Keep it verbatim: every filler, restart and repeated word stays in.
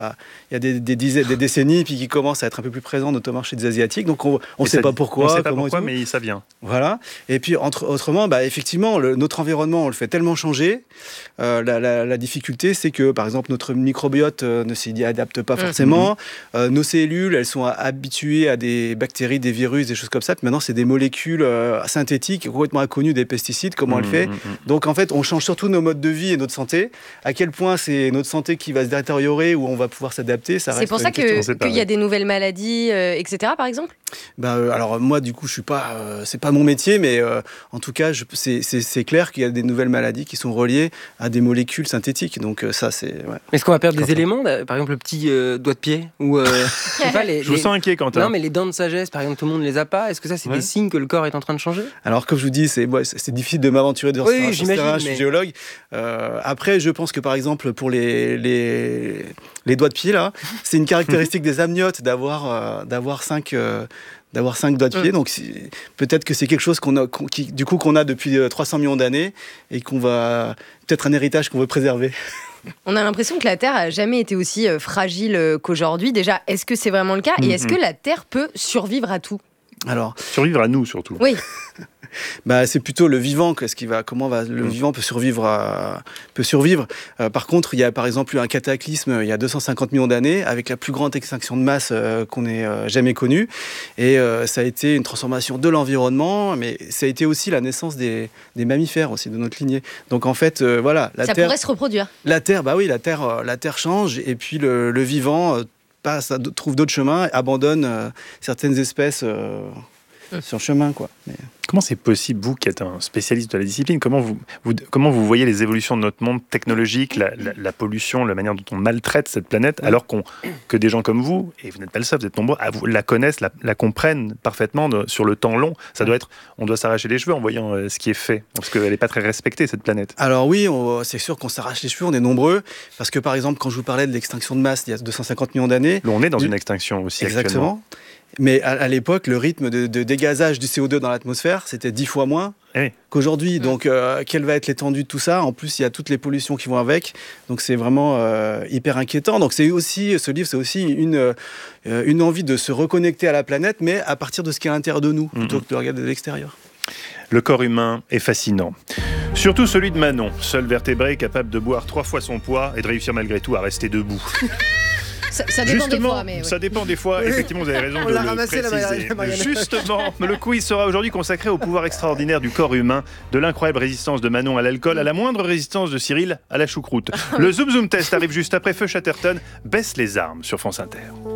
il y a des, des dizaines, des décennies, puis qui commence à être un peu plus présent, notamment chez des Asiatiques. Donc on ne sait pas pourquoi. On ne sait pas pourquoi, mais ça vient. Voilà. Et puis entre, autrement, bah, effectivement, le, notre environnement, on le fait tellement changer. Euh, la, la, la difficulté, c'est que, par exemple, notre microbiote euh, ne s'y adapte pas forcément. Mmh. Euh, nos cellules, elles sont habituées à des bactéries, des virus, des choses comme ça. Puis maintenant, c'est des molécules euh, synthétiques, complètement inconnues des pesticides, comment mmh, on le fait. Mmh. Donc en fait, on change surtout nos modes de vie et notre santé. À quel point c'est notre santé qui va se détériorer ou on va pouvoir s'adapter, ça reste. C'est pour ça que, qu'il y a des nouvelles maladies, euh, et cetera, par exemple. Ben, euh, alors moi, du coup, je suis pas, euh, c'est pas mon métier, mais euh, en tout cas, je, c'est, c'est, c'est clair qu'il y a des nouvelles maladies qui sont reliées à des molécules synthétiques. Donc euh, ça, c'est. Ouais. Est-ce qu'on va perdre Quentin. des éléments, par exemple le petit euh, doigt de pied ou euh, je sais pas, les, je vous les... sens inquiet, Quentin. Non, mais les dents de sagesse, par exemple, tout le monde les a pas. Est-ce que ça, c'est ouais. des signes que le corps est en train de changer? Alors, comme je vous dis, c'est, ouais, c'est, c'est difficile de m'aventurer dans oui, ce terrain. Je suis mais... géologue. Euh, après, je pense que par exemple pour les les les doigts de pied là, c'est une caractéristique des amniotes d'avoir euh, d'avoir cinq euh, d'avoir cinq doigts de pied. Mmh. Donc peut-être que c'est quelque chose qu'on a, qu'on, qui, du coup qu'on a depuis trois cents millions d'années et qu'on va peut-être un héritage qu'on veut préserver. On a l'impression que la Terre a jamais été aussi euh, fragile qu'aujourd'hui. Déjà, est-ce que c'est vraiment le cas? Et est-ce que la Terre peut survivre à tout? Alors, survivre à nous surtout. Oui. Bah, c'est plutôt le vivant, qu'est-ce qui va, comment va, le mmh. vivant peut survivre. À, peut survivre. Euh, par contre, il y a par exemple eu un cataclysme il y a deux cent cinquante millions d'années avec la plus grande extinction de masse euh, qu'on ait euh, jamais connue. Et euh, ça a été une transformation de l'environnement, mais ça a été aussi la naissance des, des mammifères aussi de notre lignée. Donc en fait, euh, voilà, la ça Terre. Ça pourrait se reproduire. La Terre, bah oui, la Terre, euh, la Terre change et puis le, le vivant euh, passe, trouve d'autres chemins, abandonne euh, certaines espèces. Euh, sur le chemin, quoi. Mais... Comment c'est possible, vous qui êtes un spécialiste de la discipline, comment vous, vous, comment vous voyez les évolutions de notre monde technologique, la, la, la pollution, la manière dont on maltraite cette planète, oui. alors qu'on, que des gens comme vous, et vous n'êtes pas le seul, vous êtes nombreux, vous la connaissent, la, la comprennent parfaitement de, sur le temps long. Ça doit être, on doit s'arracher les cheveux en voyant euh, ce qui est fait, parce qu'elle n'est pas très respectée, cette planète. Alors oui, on, c'est sûr qu'on s'arrache les cheveux, on est nombreux, parce que par exemple, quand je vous parlais de l'extinction de masse il y a deux cent cinquante millions d'années... On est dans du... une extinction aussi Exactement. Actuellement. Mais à, à l'époque, le rythme de, de dégazage du C O deux dans l'atmosphère, c'était dix fois moins oui. qu'aujourd'hui. Mmh. Donc, euh, quelle va être l'étendue de tout ça? En plus, il y a toutes les pollutions qui vont avec. Donc, c'est vraiment euh, hyper inquiétant. Donc, c'est aussi, ce livre, c'est aussi une, euh, une envie de se reconnecter à la planète, mais à partir de ce qui est à l'intérieur de nous, plutôt mmh. que de regarder de l'extérieur. Le corps humain est fascinant. Surtout celui de Manon, seul vertébré capable de boire trois fois son poids et de réussir malgré tout à rester debout. Ça, ça dépend Justement, des fois, mais oui. ça dépend des fois. Effectivement, vous avez raison de le préciser. La Justement, le quiz sera aujourd'hui consacré au pouvoir extraordinaire du corps humain, de l'incroyable résistance de Manon à l'alcool à la moindre résistance de Cyril à la choucroute. Le Zoom Zoom Test arrive juste après. Feu Chatterton baisse les armes sur France Inter.